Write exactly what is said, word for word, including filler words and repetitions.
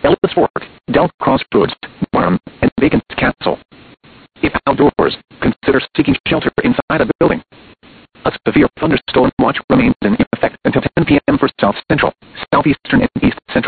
Ellis Fork, Dell Crossroads, Marham, and Vacant Castle. If outdoors, consider seeking shelter inside a building. A severe thunderstorm watch remains in effect until ten p m for South Central, Southeastern, and East Central